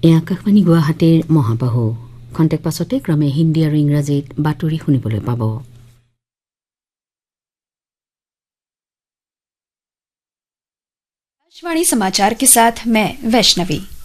এয়া আকাশবাণী গুৱাহাটীৰ মহাবাহু। খন্তেক পাছতে ক্ৰমে হিন্দী আৰু ইংৰাজীত বাতৰি শুনিবলৈ পাব। आकाशवाणी समाचार के साथ मैं वैष्णवी।